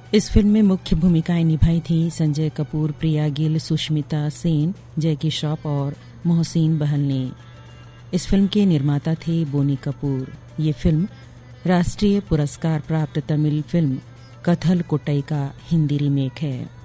इस फिल्म में मुख्य भूमिकाएं निभाई थी संजय कपूर, प्रिया गिल, सुष्मिता सेन, जैकी श्रॉफ और मोहसिन बहल ने। इस फिल्म के निर्माता थे बोनी कपूर। ये फिल्म राष्ट्रीय पुरस्कार प्राप्त तमिल फिल्म कथल कोट्टई का हिंदी रीमेक है।